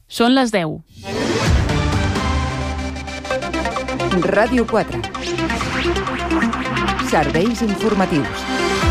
Són les 10. Ràdio 4. Serveis informatius.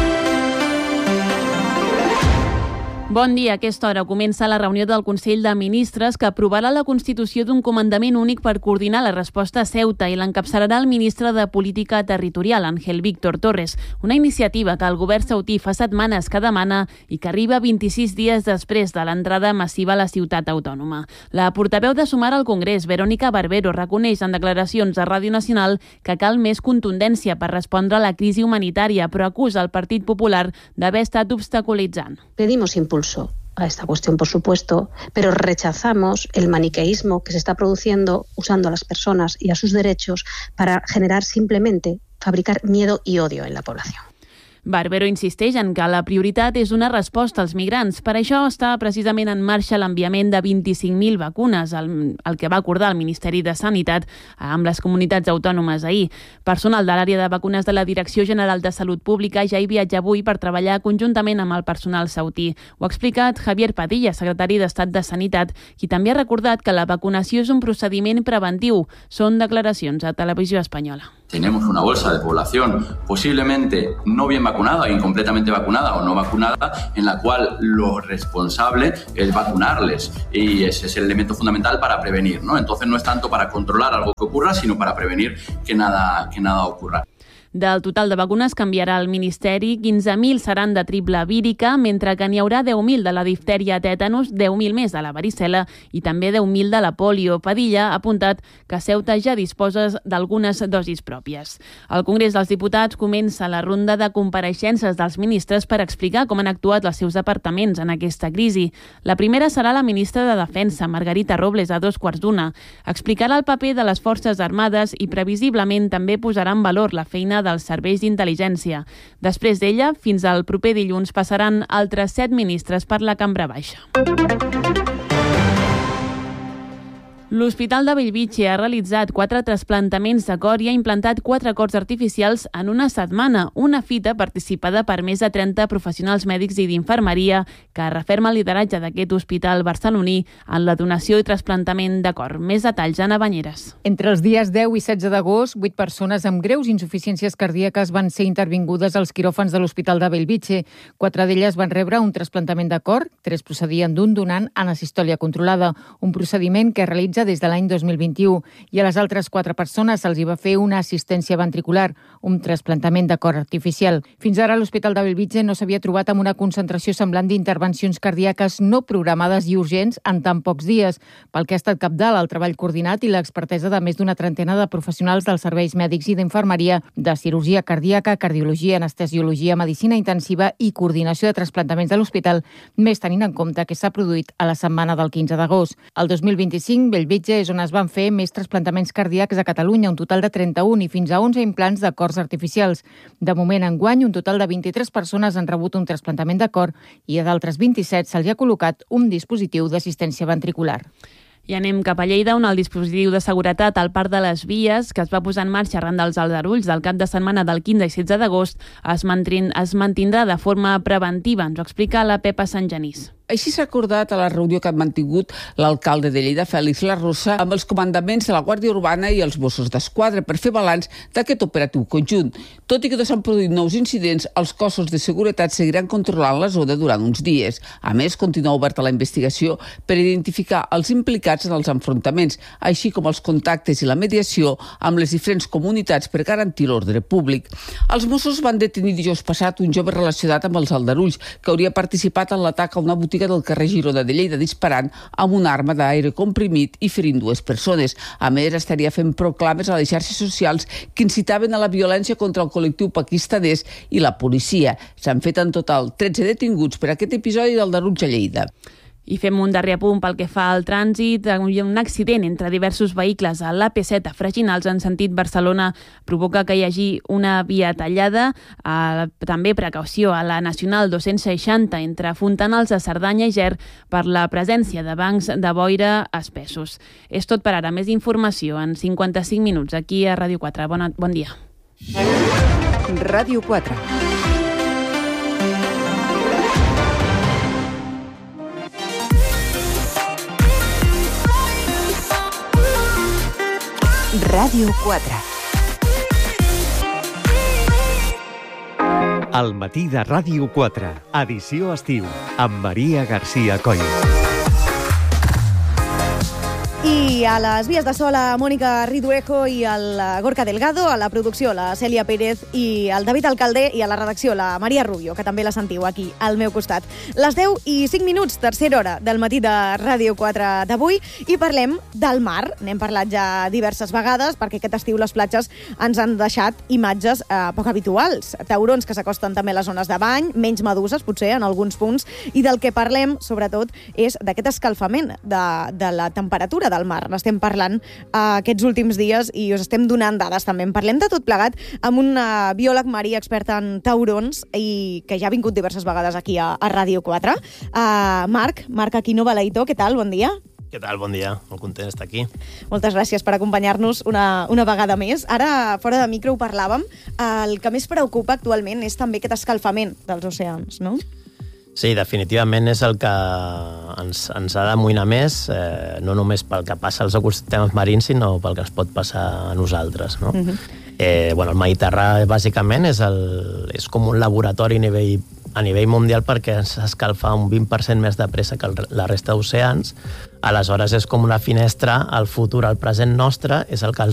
Bon dia. A aquesta hora comença la reunió del Consell de Ministres que aprovarà la constitució d'un comandament únic per coordinar la resposta a Ceuta i l'encapçalarà el ministre de Política Territorial, Ángel Víctor Torres, una iniciativa que el govern saudí fa setmanes que demana i que arriba 26 dies després de l'entrada massiva a la ciutat autònoma. La portaveu de Sumar al Congrés, Verónica Barbero, reconeix en declaracions a Ràdio Nacional que cal més contundència per respondre a la crisi humanitària, però acusa el Partit Popular d'haver estat obstaculitzant. Pedimos impulso a esta cuestión, por supuesto, pero rechazamos el maniqueísmo que se está produciendo usando a las personas y a sus derechos para generar simplemente, fabricar miedo y odio en la población. Barbero insisteix en que la prioritat és una resposta als migrants. Per això està precisament en marxa l'enviament de 25.000 vacunes, el que va acordar el Ministeri de Sanitat amb les comunitats autònomes ahir. Personal de l'àrea de vacunes de la Direcció General de Salut Pública ja hi viatja avui per treballar conjuntament amb el personal saudí. Ho ha explicat Javier Padilla, secretari d'Estat de Sanitat, qui també ha recordat que la vacunació és un procediment preventiu. Són declaracions a Televisió Espanyola. Tenemos una bolsa de población posiblemente no bien vacunada, incompletamente vacunada o no vacunada, en la cual lo responsable es vacunarles. Y ese es el elemento fundamental para prevenir, ¿no? Entonces no es tanto para controlar algo que ocurra, sino para prevenir que nada ocurra. Del total de vacunes que enviarà el Ministeri, 15.000 seran de triple vírica, mentre que n'hi haurà 10.000 de la diftèria tètanus, 10.000 més de la varicel·la i també 10.000 de la polio. Padilla ha apuntat que Ceuta ja disposa d'algunes dosis pròpies. El Congrés dels Diputats comença la ronda de compareixences dels ministres per explicar com han actuat els seus departaments en aquesta crisi. La primera serà la ministra de Defensa, Margarita Robles, a 2:15. Explicarà el paper de les Forces Armades i previsiblement també posarà en valor la feina dels serveis d'intel·ligència. Després d'ella, fins al proper dilluns, passaran altres 7 ministres per la cambra baixa. L'Hospital de Bellvitge ha realitzat 4 trasplantaments de cor i ha implantat 4 cors artificials en una setmana, una fita participada per més de 30 professionals mèdics i d'infermeria que referma el lideratge d'aquest hospital barceloní en la donació i trasplantament de cor. Més detalls, Anna Banyeres. Entre els dies 10 i 16 d'agost, 8 persones amb greus insuficiències cardíaques van ser intervingudes als quiròfans de l'Hospital de Bellvitge. 4 d'elles van rebre un trasplantament de cor, 3 procedien d'un donant en asistòlia controlada, un procediment que realitza des de l'any 2021, i a les altres 4 persones se'ls hi va fer una assistència ventricular, un trasplantament de cor artificial. Fins ara l'Hospital de Bellvitge no s'havia trobat amb una concentració semblant d'intervencions cardíaques no programades i urgents en tan pocs dies, pel que ha estat cabdal el treball coordinat i l'expertesa de més d'una trentena de professionals dels serveis mèdics i d'infermeria, de cirurgia cardíaca, cardiologia, anestesiologia, medicina intensiva i coordinació de trasplantaments de l'hospital, més tenint en compte que s'ha produït a la setmana del 15 d'agost. El 2025, Bellvitge és on es van fer més trasplantaments cardíacs a Catalunya, un total de 31 i fins a 11 implants de cors artificials. De moment, enguany, un total de 23 persones han rebut un trasplantament de cor i a d'altres 27 se'ls ha col·locat un dispositiu d'assistència ventricular. I anem cap a Lleida, on el dispositiu de seguretat al Parc de les Vies, que es va posar en marxa arran dels aldarulls del cap de setmana del 15 i 16 d'agost, es mantindrà de forma preventiva. Ens ho explica la Pepa Sant Genís. Així s'ha acordat a la reunió que han mantingut l'alcalde de Lleida, Fèlix Larrosa, amb els comandaments de la Guàrdia Urbana i els Mossos d'Esquadra per fer balanç d'aquest operatiu conjunt. Tot i que no s'han produït nous incidents, els cossos de seguretat seguiran controlant la zona durant uns dies. A més, continua oberta la investigació per identificar els implicats en els enfrontaments, així com els contactes i la mediació amb les diferents comunitats per garantir l'ordre públic. Els Mossos van detenir dijous passat un jove relacionat amb els aldarulls que hauria participat en l'atac a una botiga del carrer Girona de Lleida disparant amb una arma d'aire comprimit i ferint 2 persones. A més, estaria fent proclames a les xarxes socials que incitaven a la violència contra el col·lectiu pakistanès i la policia. S'han fet en total 13 detinguts per aquest episodi d'aldarulls a Lleida. I fem un darrer apunt pel que fa al trànsit. Un accident entre diversos vehicles a l'AP7 a Freginals en sentit Barcelona provoca que hi hagi una via tallada. També precaució a la Nacional 260 entre Fontanals de Cerdanya i Ger per la presència de bancs de boira espessos. És tot per ara. Més informació en 55 minuts aquí a Ràdio 4. Bon dia. Ràdio 4. Ràdio 4. El matí de Ràdio 4, edició estiu, amb Maria García Coll. I a les vies de so, la Mònica Riduejo i el Gorka Delgado, a la producció la Cèlia Pérez i el David Alcalde, i a la redacció la Maria Rubio, que també la sentiu aquí al meu costat. Les 10:05, tercera hora del matí de Ràdio 4 d'avui, i parlem del mar. N'hem parlat ja diverses vegades, perquè aquest estiu les platges ens han deixat imatges poc habituals. Taurons que s'acosten també a les zones de bany, menys meduses, potser, en alguns punts, i del que parlem, sobretot, és d'aquest escalfament de la temperatura del mar. N'estem parlant aquests últims dies i us estem donant dades també. En parlem de tot plegat amb un biòleg marí expert en taurons i que ja ha vingut diverses vegades aquí a Ràdio 4. Marc Aquino Balaïtó, què tal? Bon dia. Què tal? Bon dia. Molt content d'estar aquí. Moltes gràcies per acompanyar-nos una vegada més. Ara, fora de micro, ho parlàvem. El que més preocupa actualment és també aquest escalfament dels oceans, no? Sí, definitivament és el que ens ha d'amoïnar més, no només pel que passa als ecosistemes marins, sinó pel que ens pot passar a nosaltres, no? El Mediterrani, bàsicament, és com un laboratori a nivell mundial perquè s'escalfa un 20% més de pressa que la resta d'oceans. Aleshores, és com una finestra al futur, al present nostre, és el que